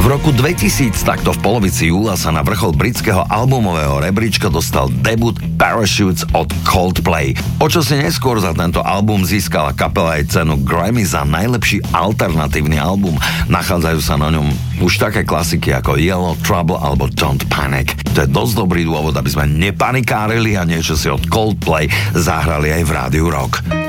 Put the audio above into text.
V roku 2000, takto v polovici júla, sa na vrchol britského albumového rebríčka dostal debut Parachutes od Coldplay. O čosi neskôr za tento album získala kapela aj cenu Grammy za najlepší alternatívny album. Nachádzajú sa na ňom už také klasiky ako Yellow Trouble alebo Don't Panic. To je dosť dobrý dôvod, aby sme nepanikárili a niečo si od Coldplay zahrali aj v Rádiu Rock.